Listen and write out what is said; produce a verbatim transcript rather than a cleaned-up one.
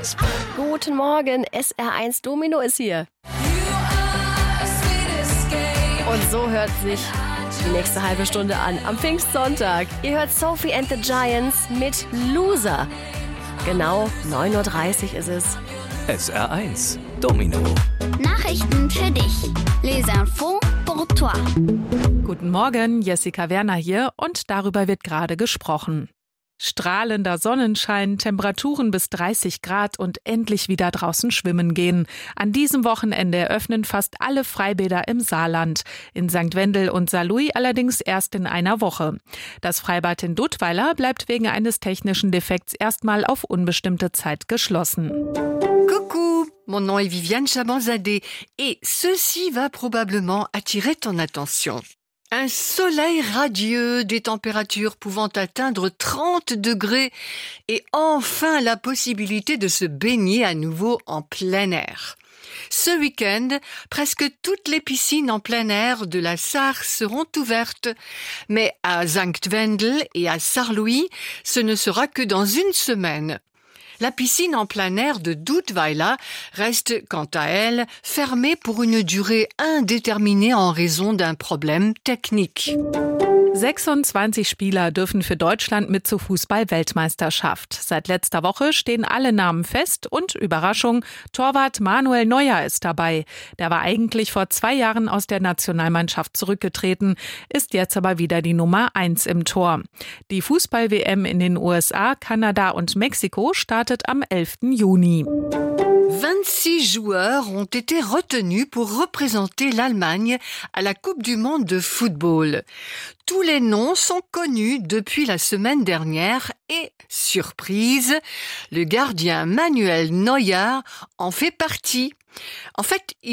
eins. Guten Morgen, S R eins Domino ist hier. Und so hört sich die nächste halbe Stunde an, am Pfingstsonntag. Ihr hört Sophie and the Giants mit Loser. Genau neun Uhr dreißig ist es. S R eins Domino. Nachrichten für dich. Les infos pour toi. Guten Morgen, Jessica Werner hier und darüber wird gerade gesprochen. Strahlender Sonnenschein, Temperaturen bis dreißig Grad und endlich wieder draußen schwimmen gehen. An diesem Wochenende eröffnen fast alle Freibäder im Saarland. In Sankt Wendel und Saarlouis allerdings erst in einer Woche. Das Freibad in Duttweiler bleibt wegen eines technischen Defekts erstmal auf unbestimmte Zeit geschlossen. Coucou, mon nom est Viviane Chabanzadeh et ceci va probablement attirer ton attention. Un soleil radieux, des températures pouvant atteindre trente degrés et enfin la possibilité de se baigner à nouveau en plein air. Ce week-end, presque toutes les piscines en plein air de la Sarre seront ouvertes, mais à Sankt Wendel et à Saarlouis, ce ne sera que dans une semaine. La piscine en plein air de Duttweiler reste, quant à elle, fermée pour une durée indéterminée en raison d'un problème technique. sechsundzwanzig Spieler dürfen für Deutschland mit zur Fußball-Weltmeisterschaft. Seit letzter Woche stehen alle Namen fest und, Überraschung, Torwart Manuel Neuer ist dabei. Der war eigentlich vor zwei Jahren aus der Nationalmannschaft zurückgetreten, ist jetzt aber wieder die Nummer eins im Tor. Die Fußball-W M in den U S A, Kanada und Mexiko startet am elften Juni. vingt-six joueurs ont été retenus pour représenter l'Allemagne à la Coupe du Monde de football. Tous les noms sont connus depuis la semaine dernière et, surprise, le gardien Manuel Neuer en fait partie. En fait,